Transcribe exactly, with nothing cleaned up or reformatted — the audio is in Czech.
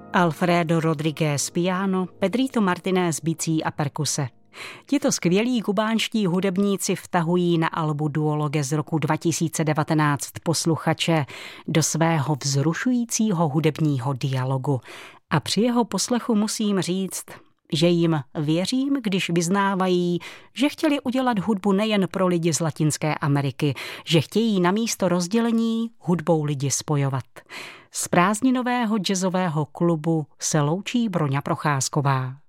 Alfredo Rodriguez piano, Pedrito Martinez bicí a perkuse. Tito skvělí kubánští hudebníci vtahují na albu Duologue z roku dva tisíce devatenáct posluchače do svého vzrušujícího hudebního dialogu. A při jeho poslechu musím říct, že jim věřím, když vyznávají, že chtěli udělat hudbu nejen pro lidi z Latinské Ameriky, že chtějí namísto rozdělení hudbou lidi spojovat. Z prázdninového jazzového klubu se loučí Broňa Procházková.